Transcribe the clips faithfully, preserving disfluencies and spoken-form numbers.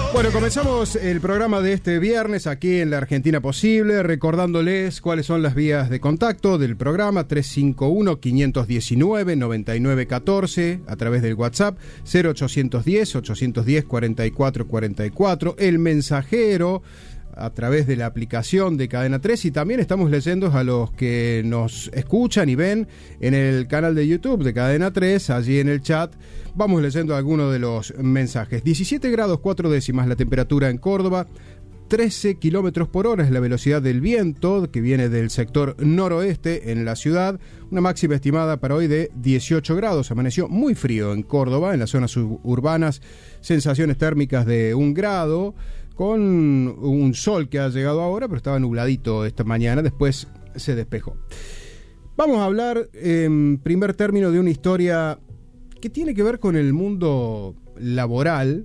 Bueno, comenzamos el programa de este viernes aquí en La Argentina Posible, recordándoles cuáles son las vías de contacto del programa: tres cinco uno, cinco uno nueve, nueve nueve uno cuatro, a través del WhatsApp cero ochocientos diez, ochocientos diez, cuarenta y cuatro cuarenta y cuatro, el mensajero a través de la aplicación de Cadena tres, y también estamos leyendo a los que nos escuchan y ven en el canal de YouTube de Cadena tres, allí en el chat vamos leyendo algunos de los mensajes. diecisiete grados cuatro décimas la temperatura en Córdoba, trece kilómetros por hora es la velocidad del viento que viene del sector noroeste en la ciudad, una máxima estimada para hoy de dieciocho grados, amaneció muy frío en Córdoba, en las zonas suburbanas, sensaciones térmicas de un grado, con un sol que ha llegado ahora, pero estaba nubladito esta mañana, después se despejó. Vamos a hablar en primer término de una historia que tiene que ver con el mundo laboral,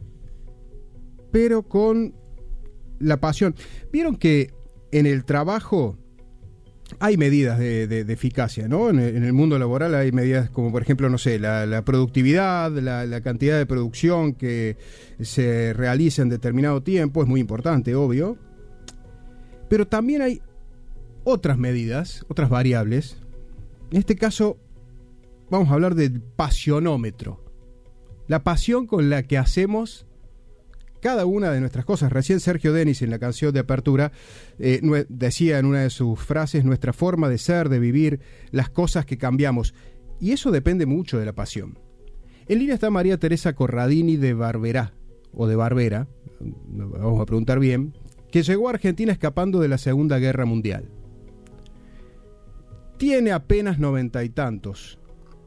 pero con la pasión. Vieron que en el trabajo hay medidas de, de, de eficacia, ¿no? En el, en el mundo laboral hay medidas como, por ejemplo, no sé, la, la productividad, la, la cantidad de producción que se realiza en determinado tiempo, es muy importante, obvio. Pero también hay otras medidas, otras variables. En este caso, vamos a hablar del pasionómetro. La pasión con la que hacemos cada una de nuestras cosas. Recién Sergio Denis, en la canción de apertura, eh, decía en una de sus frases: nuestra forma de ser, de vivir, las cosas que cambiamos. Y eso depende mucho de la pasión. En línea está María Teresa Corradini de Barberá, o de Barbera, vamos a preguntar bien, que llegó a Argentina escapando de la Segunda Guerra Mundial. Tiene apenas noventa y tantos.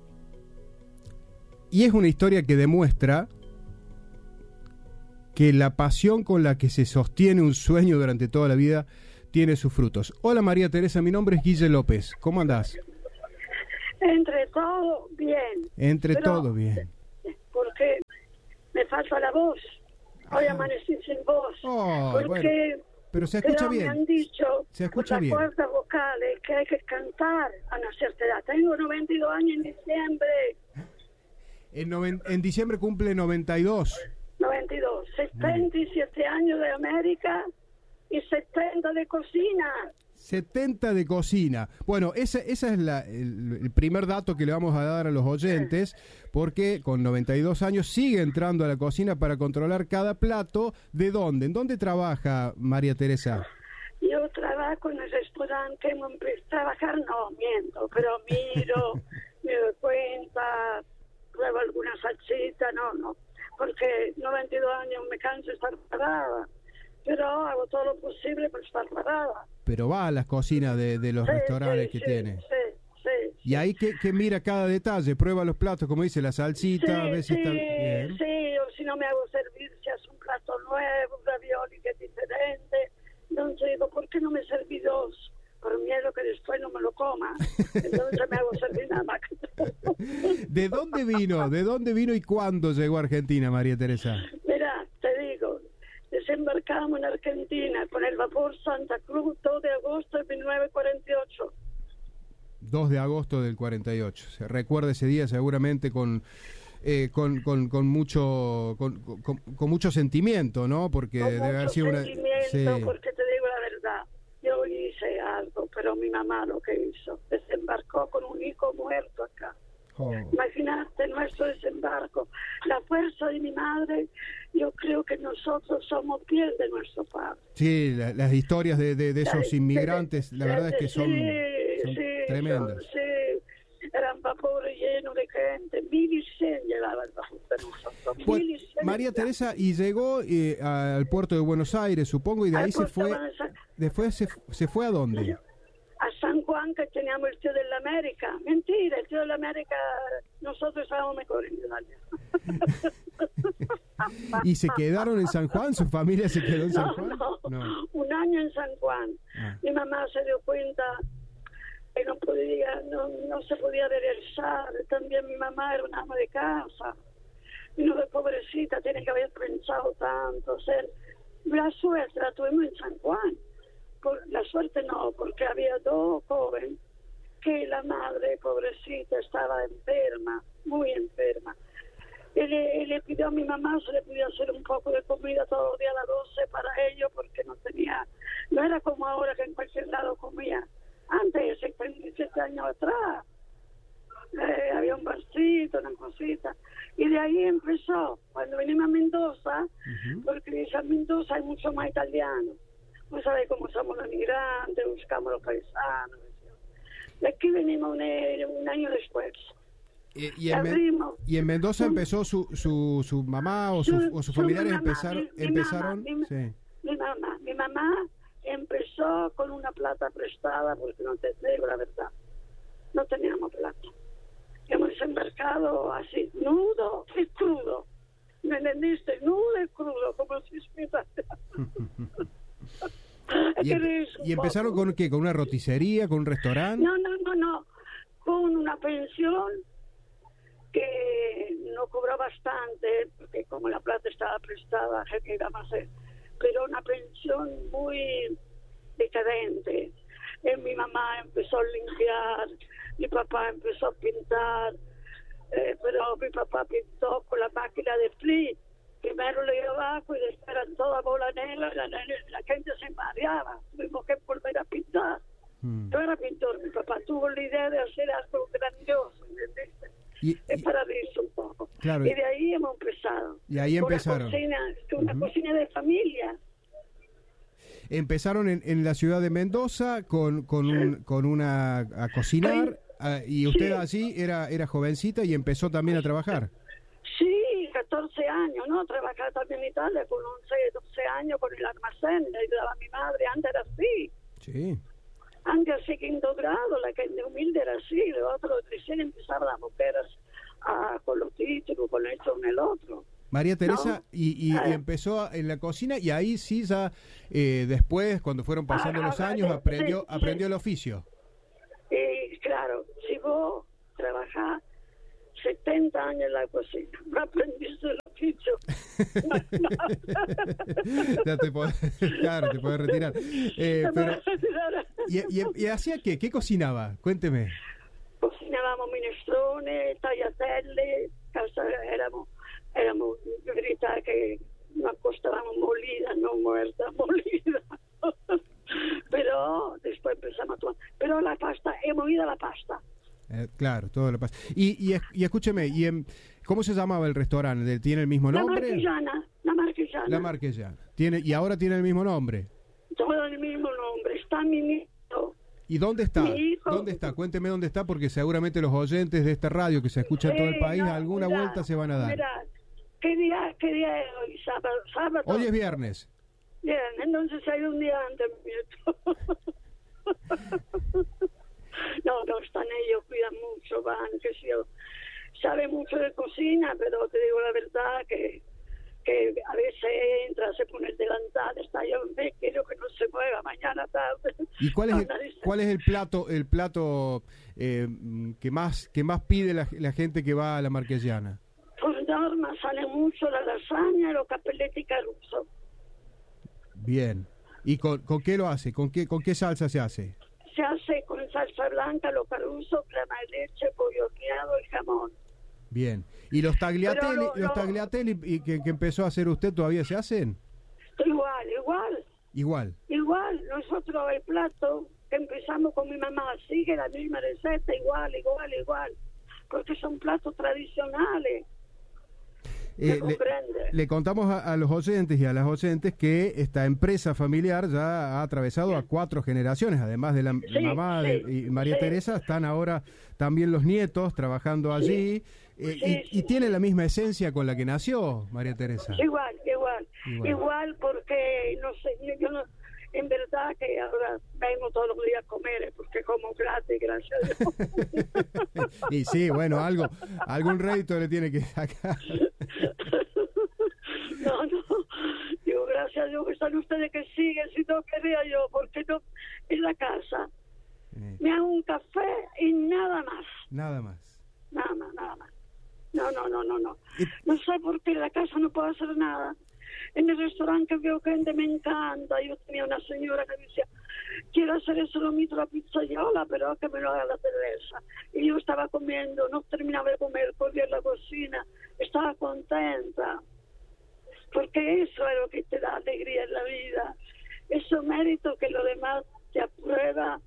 Y es una historia que demuestra que la pasión con la que se sostiene un sueño durante toda la vida tiene sus frutos. Hola María Teresa, mi nombre es Guille López. ¿Cómo andás? Entre todo, bien. Entre Pero, todo, bien. Porque me falta la voz. Hoy ah. amanecí sin voz. Oh, porque bueno, pero se escucha pero bien. me han dicho se escucha por las bien. cuerdas vocales que hay que cantar a una cierta edad. Tengo noventa y dos años en diciembre. En, noven, en diciembre cumple noventa y dos. noventa y dos, setenta y siete años de América y setenta de cocina. setenta de cocina. Bueno, ese, ese es la, el, el primer dato que le vamos a dar a los oyentes, porque con noventa y dos años sigue entrando a la cocina para controlar cada plato. ¿De dónde? ¿En dónde trabaja María Teresa? Yo trabajo en el restaurante, trabajar no, miento, pero miro, me doy cuenta, pruebo alguna salsita, no, no. Porque noventa y dos años me canso de estar parada, pero hago todo lo posible por estar parada. Pero va a las cocinas de, de los sí, restaurantes sí, que sí, tiene. Sí, sí. Y ahí que, que mira cada detalle, prueba los platos, como dice, la salsita, sí, a ver si sí, está bien. Sí, o si no me hago servir, si hace un plato nuevo, un ravioli que es diferente. Entonces digo, ¿por qué no me serví dos? Por miedo que después no me lo coma. Entonces me hago servir nada más. ¿De dónde vino? ¿De dónde vino y cuándo llegó a Argentina, María Teresa? Mira, te digo, desembarcamos en Argentina con el vapor Santa Cruz dos de agosto de mil novecientos cuarenta y ocho. dos de agosto del cuarenta y ocho. Se recuerda ese día seguramente con eh, con, con, con mucho con, con, con mucho sentimiento, ¿no? Porque con debe haber sido una... Sí. Porque te digo la verdad, yo hice algo, pero mi mamá lo que hizo, desembarcó con un hijo muerto acá. Oh. Imagínate nuestro desembarco, la fuerza de mi madre. Yo creo que nosotros somos piel de nuestro padre. Sí, la, las historias de, de, de esos inmigrantes, la verdad es que son, sí, son sí, tremendas. Son, sí, eran vapores llenos de gente, mil y cien llevaba el vapor de nosotros. Bueno, mil y cien María Teresa, y llegó eh, al puerto de Buenos Aires, supongo, y de ahí se fue. Después se, se fue a dónde? A San Juan, que teníamos el tío de la América. Mentira, el tío de la América, nosotros estábamos mejor en Italia. ¿Y se quedaron en San Juan? ¿Su familia se quedó en San no, Juan? No, no, un año en San Juan. Ah. Mi mamá se dio cuenta que no podía, no, no se podía regresar. También mi mamá era una ama de casa. Y no, pobrecita, tiene que haber pensado tanto. Ser. La suerte la tuvimos en San Juan. Por, la suerte no, porque había dos jóvenes que la madre, pobrecita, estaba enferma, muy enferma. Y le, y le pidió a mi mamá, se le pidió hacer un poco de comida todos los días a las doce para ellos, porque no tenía, no era como ahora que en cualquier lado comía. Antes, cincuenta y siete años atrás, eh, había un barcito, una cosita. Y de ahí empezó, cuando venimos a Mendoza, uh-huh. porque en Mendoza hay mucho más italiano. Vos sabés cómo somos los migrantes, buscamos los paisanos. De aquí venimos un, un año después. Y, y, en Me, y en Mendoza empezó su, su, su mamá o, su, su, o sus familiares mamá, empezaron, mi, mi empezaron mamá, mi, sí. mi mamá, mi mamá empezó con una plata prestada, porque no te digo la verdad, no teníamos plata. Hemos embarcado así, nudo y crudo. ¿Me entendiste? Nudo y crudo, como si estuviera. ¿Y, em, ¿Y empezaron con qué? ¿Con una roticería? ¿Con un restaurante? No, no, no, no. Con una pensión que no cobró bastante, porque como la plata estaba prestada, ¿qué íbamos a hacer? Pero una pensión muy decadente. Eh, mi mamá empezó a limpiar, mi papá empezó a pintar, eh, pero mi papá pintó con la máquina de flip. Primero le iba abajo y después era toda bola negra, la, la, la gente se mareaba, tuvimos que volver a pintar. Mm. Yo era pintor, mi papá tuvo la idea de hacer algo grandioso, ¿entendiste? Y, es para reírse un poco. Claro, y de ahí hemos empezado. Y ahí empezaron. Una cocina, una uh-huh. cocina de familia. Empezaron en, en la ciudad de Mendoza con, con, un, con una a cocinar. Ay, y usted sí. Allí era, era jovencita y empezó también a trabajar. Sí, catorce años, ¿no? Trabajaba también en Italia con once, doce años con el almacén, le ayudaba a mi madre, antes era así. Sí. Antes así quinto grado, la gente humilde era así, los otros recién empezaban las mujeres a, con los títulos, con esto, con el otro. María Teresa, ¿no? y, y ah. empezó en la cocina y ahí sí ya, eh, después, cuando fueron pasando ah, los años, sí, aprendió, sí, aprendió sí. el oficio. Y claro, si vos trabajás setenta años en la cocina, no aprendiste el oficio. No, no. Ya te podés, claro, te podés retirar. Eh, pero, ¿y, y, ¿Y hacía qué? ¿Qué cocinaba? Cuénteme. Cocinábamos minestrones, tagliatelle, éramos, éramos, verdad que nos acostábamos molidas, no muertas, molidas. Pero después empezamos a tomar. Pero la pasta, hemos ido a la pasta. Eh, claro, todo la pasta. Y, y, y escúcheme, y en, ¿cómo se llamaba el restaurante? ¿Tiene el mismo nombre? La Marquesana, la Marquesana. La Marquesana. ¿Tiene, ¿Y ahora tiene el mismo nombre? Todo el mismo nombre. Está mi nieto. ¿Y dónde está? Mi hijo. ¿Dónde está? Cuénteme dónde está, porque seguramente los oyentes de esta radio que se escucha en todo el país, no, alguna mirá, vuelta se van a dar. Mirá, ¿qué día, qué día es hoy? ¿Sábado? ¿Sábado? Hoy es viernes. Bien, entonces hay un día antes, mi nieto. No, no están ellos, cuidan mucho, van, que si yo, sabe mucho de cocina, pero te digo la verdad que, que a veces entra, se pone el delantal, está yo, ve, quiero que no se mueva mañana tarde. ¿Y cuál es el, cuál es el plato, el plato eh, que más que más pide la, la gente que va a la Marquesana? Por norma sale mucho la lasaña y los capelletti caruso. Bien. ¿Y con, con qué lo hace? ¿Con qué con qué salsa se hace? Se hace con salsa blanca, los caruso, crema de leche, pollo horneado y jamón. Bien. ¿Y los tagliatelli, lo, los lo, tagliatelli y que, que empezó a hacer usted todavía se hacen? Igual, igual. Igual. Igual. Nosotros el plato que empezamos con mi mamá sigue la misma receta, igual, igual, igual. Porque son platos tradicionales. Eh, le, le contamos a, a los oyentes y a las oyentes que esta empresa familiar ya ha atravesado a cuatro generaciones, además de la sí, mamá sí, de, y María sí. Teresa, están ahora también los nietos trabajando allí, sí, eh, sí, y, sí. y tiene la misma esencia con la que nació María Teresa. Igual, igual, igual, igual porque no sé, yo, yo no, en verdad que ahora vengo todos los días a comer, porque como gratis, gracias a Dios. Y sí, bueno, algo, algún rédito le tiene que sacar. No, no, digo, gracias a Dios que están ustedes que siguen, si no quería yo, porque no, en la casa eh. me hago un café y nada más. Nada más. Nada más, nada más. No, no, no, no, no. ¿Y? No sé por qué en la casa no puedo hacer nada. En el restaurante veo gente, me encanta. Yo tenía una señora que decía, quiero hacer eso lo mismo la pizzaiola, pero que me lo haga la Teresa. Y yo estaba comiendo, no terminaba de comer, volví a la cocina, estaba contenta. Porque eso es lo que te da alegría en la vida. Eso mérito que lo demás te aprueba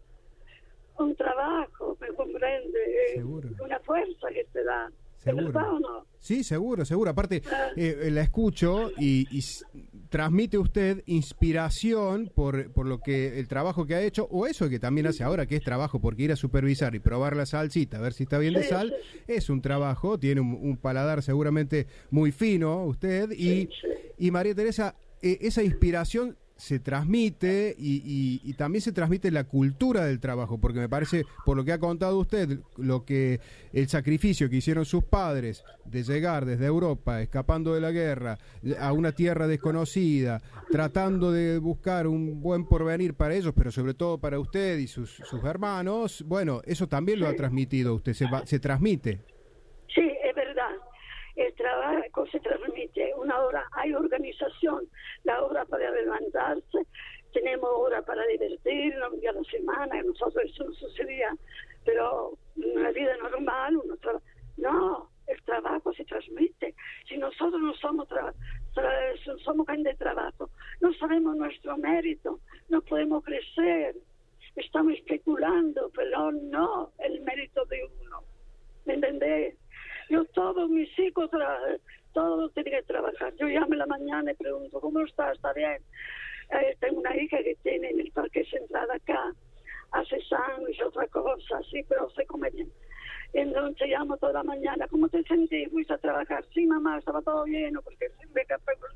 un trabajo, me comprende, Seguro. Una fuerza que te da. Seguro. ¿Verdad o no? Sí, seguro, seguro. Aparte, eh, la escucho y, y transmite usted inspiración por, por lo que el trabajo que ha hecho, o eso que también hace ahora, que es trabajo, porque ir a supervisar y probar la salsita, a ver si está bien de Sí, sal, sí. es un trabajo, tiene un, un paladar seguramente muy fino usted, y, Sí, sí. y María Teresa, eh, esa inspiración se transmite y, y, y también se transmite la cultura del trabajo, porque me parece, por lo que ha contado usted, lo que el sacrificio que hicieron sus padres de llegar desde Europa, escapando de la guerra, a una tierra desconocida, tratando de buscar un buen porvenir para ellos, pero sobre todo para usted y sus, sus hermanos, bueno, eso también lo ha transmitido usted, se, va, se transmite. Sí, es verdad. El trabajo se transmite, una hora, hay organización, la hora para levantarse, tenemos hora para divertirnos, un día a la semana, a nosotros eso no sucedía, pero en la vida normal uno trabaja. No, el trabajo se transmite. Si nosotros no somos, tra tra somos gente de trabajo, no sabemos nuestro mérito, no podemos crecer, estamos especulando, pero no el mérito de uno. ¿Me entendés? Yo, todos mis hijos, todos tienen que trabajar. Yo llamo en la mañana y pregunto, ¿cómo está? ¿Está bien? Eh, tengo una hija que tiene en el Parque Central acá, hace sándwich, otra cosa, sí, pero se come bien. Entonces llamo toda la mañana, ¿cómo te sentís? ¿Fuiste a trabajar? Sí, mamá, estaba todo lleno porque sirve café con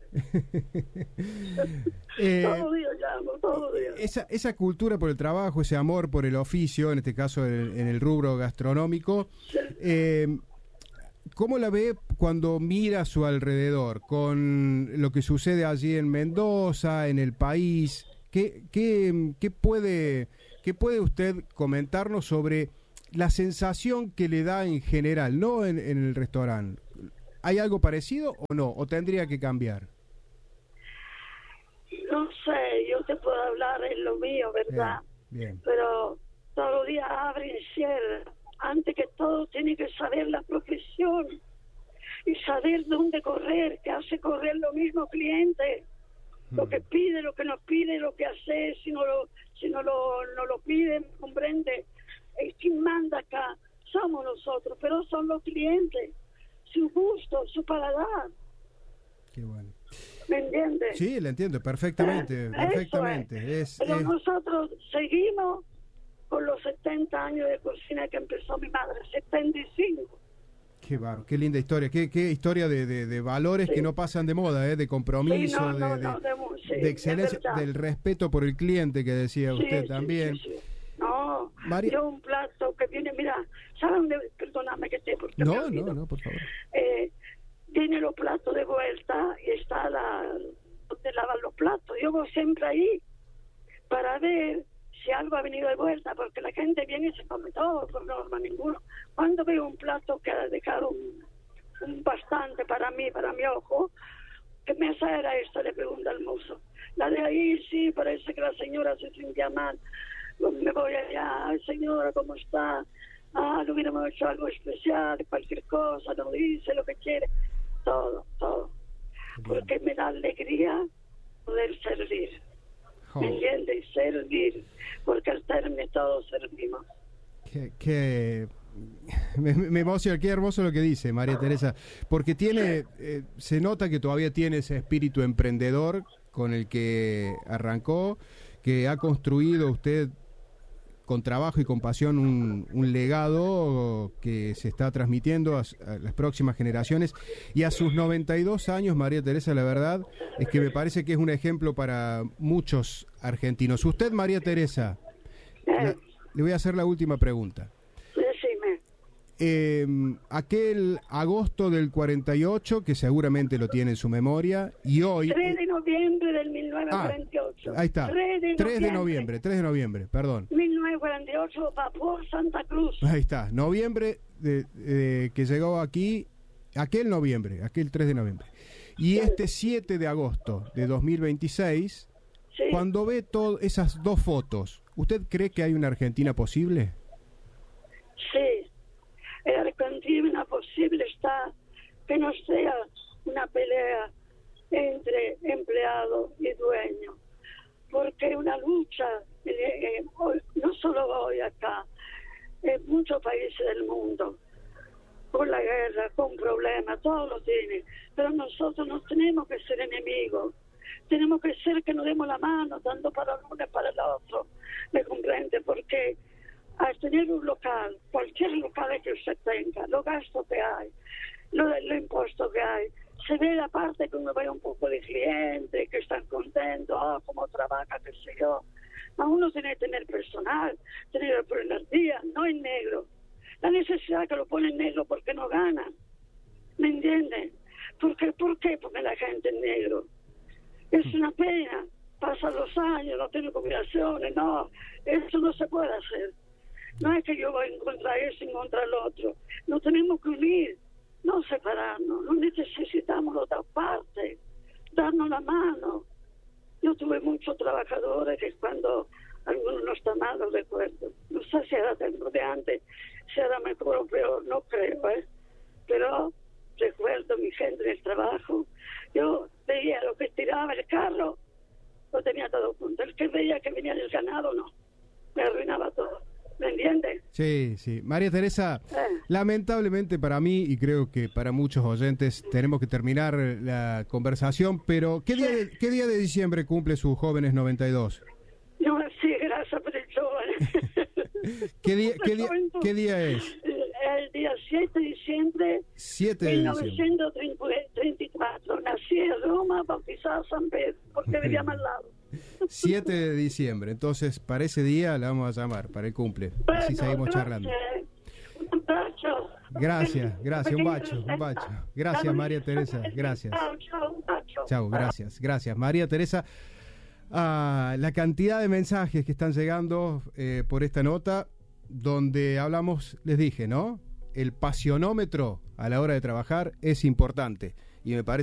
leche. eh, todo día llamo, todo día. Esa, esa cultura por el trabajo, ese amor por el oficio, en este caso en, en el rubro gastronómico, sí. eh, ¿cómo la ve cuando mira a su alrededor, con lo que sucede allí en Mendoza, en el país? ¿Qué, qué, qué, puede, qué puede usted comentarnos sobre la sensación que le da en general, no en, en el restaurante? ¿Hay algo parecido o no? ¿O tendría que cambiar? No sé, yo te puedo hablar en lo mío, ¿verdad? Bien, bien. Pero todos los días abren y cierran. Antes que todo tiene que saber la profesión y saber dónde correr, que hace correr lo mismo cliente, hmm. lo que pide, lo que no pide, lo que hace, si no lo, si no lo, no lo pide, comprende. El quien manda acá somos nosotros, pero son los clientes, su gusto, su paladar. Qué bueno. ¿Me entiendes? Sí, le entiendo perfectamente, Eh, perfectamente. Es. Es, pero es... nosotros seguimos con los setenta años de cocina que empezó mi madre, setenta y cinco. Qué barro, qué linda historia, qué, qué historia de, de, de valores sí. que no pasan de moda, ¿eh? De compromiso, sí, no, no, de, no, de, de, sí, de excelencia, del respeto por el cliente que decía sí, usted sí, también. Sí, sí. No, María... yo un plato que viene, mira, ¿saben dónde? Perdóname que te, porque no, me no, no, por favor. Eh, viene los platos de vuelta y está la donde lavan los platos. Yo voy siempre ahí para ver si algo ha venido de vuelta, porque la gente viene y se come todo, por norma ninguno. Cuando veo un plato que ha dejado un, un bastante para mí, para mi ojo, ¿qué mesa era esta? Le pregunta al mozo. La de ahí, sí, parece que la señora se sentía mal. Me voy allá, ay señora, ¿cómo está? Ah, le hubiéramos hecho algo especial, cualquier cosa, no dice lo que quiere. Todo, todo. Porque me da alegría poder servir. Oh. ¿Me entiendes? Servir. Porque al término todos servimos. Que, que me, me emociona, qué hermoso lo que dice María Teresa, porque tiene, eh, se nota que todavía tiene ese espíritu emprendedor con el que arrancó, que ha construido usted con trabajo y con pasión un, un legado que se está transmitiendo a, a las próximas generaciones, y a sus noventa y dos años, María Teresa, la verdad es que me parece que es un ejemplo para muchos argentinos. Usted, María Teresa, la, le voy a hacer la última pregunta. Decime. Eh, aquel agosto del cuarenta y ocho, que seguramente lo tiene en su memoria, y hoy... tres de noviembre del mil novecientos cuarenta y ocho. Ah, ahí está. tres de, tres de noviembre, tres de noviembre, perdón. mil novecientos cuarenta y ocho, vapor Santa Cruz. Ahí está, noviembre de, de, que llegó aquí, aquel noviembre, aquel tres de noviembre. Y este siete de agosto de dos mil veintiséis, sí. Cuando ve todas esas dos fotos, ¿usted cree que hay una Argentina posible? Sí, la Argentina posible está que no sea una pelea entre empleado y dueño, porque una lucha, eh, eh, hoy, no solo hoy acá, en muchos países del mundo, con la guerra, con problemas, todos los tienen, pero nosotros no tenemos que ser enemigos, tenemos que ser que nos demos la mano, tanto para uno y para el otro, ¿me comprende? Porque al tener un local, cualquier local que usted tenga, los gastos que hay, los lo impuestos que hay, se ve la parte que uno ve un poco de clientes que están contentos, oh, cómo trabaja, qué sé yo. A uno tiene que tener personal, tiene que poner día, no en negro. La necesidad que lo pone en negro porque no gana. ¿Me entienden? ¿Por qué? ¿Por qué pone la gente en negro? Es una pena. Pasan los años, no tiene jubilaciones, no. Eso no se puede hacer. No es que yo voy en contra de eso y en contra del otro. Nos tenemos que unir, no separarnos. No necesitamos de otra parte, darnos la mano. Yo tuve muchos trabajadores que cuando algunos no están mal, los recuerdo. No sé si era tiempo de antes, si era mejor o peor, no creo, ¿eh? Pero recuerdo mi gente en el trabajo. Yo veía lo que tiraba el carro, lo tenía todo junto. El que veía que venía del ganado, no. Me arruinaba todo. ¿Me entiendes? Sí, sí. María Teresa, eh. lamentablemente para mí y creo que para muchos oyentes tenemos que terminar la conversación, pero ¿qué día de, ¿qué día de diciembre cumple sus jóvenes noventa y dos? No, sí, gracias por el joven. ¿Qué día, qué día, qué día es? El día siete de diciembre siete de mil novecientos treinta y cuatro. Nací en Roma, bautizado San Pedro, porque vivíamos al lado. siete de diciembre, entonces para ese día la vamos a llamar, para el cumple. Bueno, así seguimos gracias. charlando. Un bacho. Gracias, gracias, un bacho, un bacho. Gracias, María Teresa, gracias. Chao, chao, un bacho. Chao, gracias, gracias. María Teresa, ah, la cantidad de mensajes que están llegando eh, por esta nota, donde hablamos, les dije, ¿no? El pasionómetro a la hora de trabajar es importante, y me parece